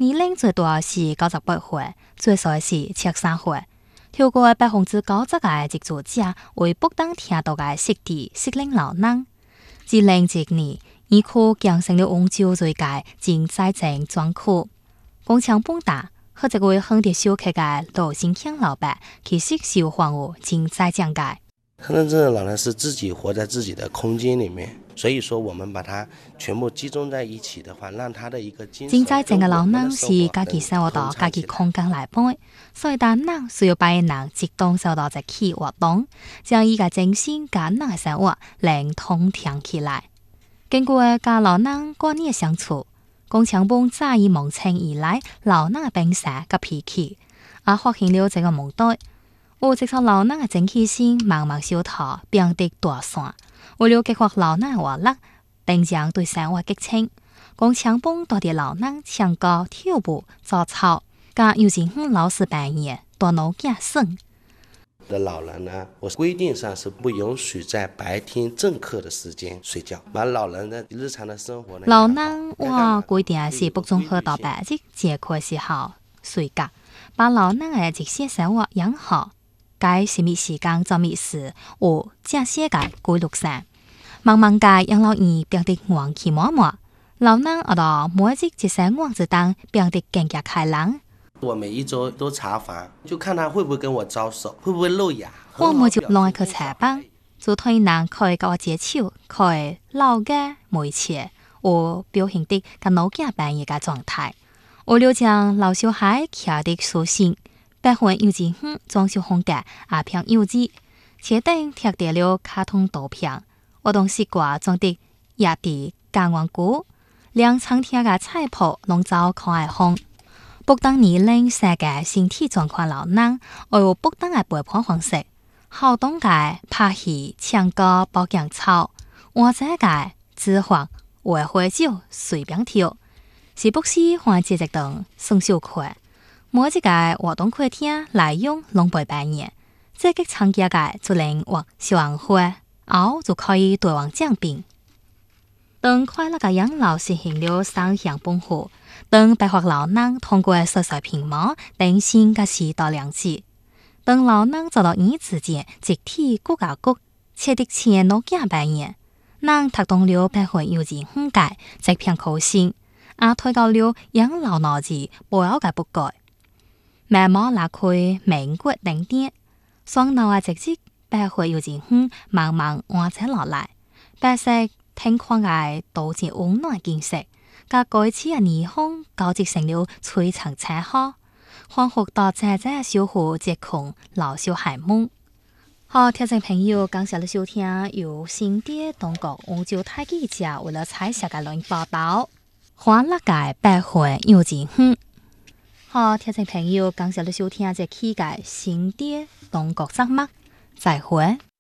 年龄最大是98岁，最少是73岁。透过90%嘅植作者为不当听到嘅实地适龄老人，2010年，伊区降成了温州最佳经济正专区。工厂本大，和一位很得小客嘅老新乡老板，其实受访有经济奖嘅。 真正的老人是自己活在自己的空间里面，所以说我们把它全部集中在一起的话，让他的一个精神。 真正嘅老人是家己生活到家己空间来搬，所以大人需要把人集中受到一起活动，将伊嘅精神甲人嘅生活连通听起来。经过甲老人过年嘅相处，工厂本早已梦清以来老人嘅本性甲脾气，也发现了这个问题。有一撮老人嘅精气神慢慢消退，变得大散。为了激发老人嘅活力，并将对生活激情，工厂本带啲老人唱歌、跳舞、做操，甲幼稚园老师扮演大脑健身。 的老人呢，我规定上是不允许在白天正课的时间睡觉，把老人的日常的生活呢。 老人我规定是不准喝到白日节课时候睡觉，把老人嘅日常生活养好。该什么时间做咩事，有正式嘅规律性。慢慢嘅养老院变得元气满满，老人学到每日一生活之当变得更加开朗。 我每一周都查房，就看他会不会跟我招手，会不会露牙。 我每日拢去查房，做推人可以甲我接手，可以老嘅每切，有表现得甲老家扮演嘅状态。为了将老小孩徛得舒心。白云幼稚园装修风格也偏幼稚，车顶贴得了卡通图片，活动室挂装的野地干玩具，连餐厅嘅菜谱拢走可爱风。不当年龄世界身体状况老人，要有不当嘅陪伴方式，好动嘅拍戏、唱歌、保健操，换者嘅指法、会花酒、随便跳，是不是换节一顿送小课？每一个活动客厅内容拢被扮演，这个参加嘅就能或小红花，后就可以兑换奖品。当快乐嘅养老实现了双向奔赴，当白发老人通过细细屏幕等新嘅时代良知，当老人走到椅子间集体骨架骨，切得前脑架扮演，能踢动了白发幼稚园界这片口心，也推高了养老脑子背後嘅不改。慢慢拉開美國頂點，雙腦嘅直接白回幼稚園慢慢安靜落來，白色聽看嘅導致溫暖建設，甲改次嘅霓虹交織成了璀璨彩虹，仿佛到仔仔小虎接控老小孩夢。好，聽眾朋友，感謝你收聽由新店東國溫州台記者為了採寫嘅錄音報道，歡樂嘅白回幼稚園。好，聽眾朋友，感謝你收聽這期嘅新店東國節目，再會。